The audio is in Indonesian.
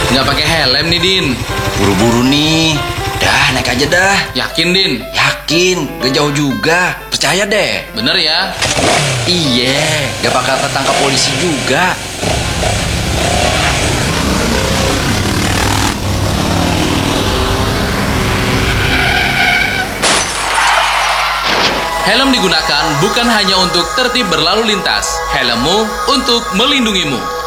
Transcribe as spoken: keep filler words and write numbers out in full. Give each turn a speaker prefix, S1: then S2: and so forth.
S1: Nggak pakai helm nih, Din.
S2: Buru-buru nih. Dah, naik aja dah.
S1: Yakin, Din?
S2: Yakin, gak jauh juga. Percaya deh.
S1: Bener ya?
S2: Iya, gak bakal ketangkap polisi juga.
S1: Helm digunakan bukan hanya untuk tertib berlalu lintas. Helmmu untuk melindungimu.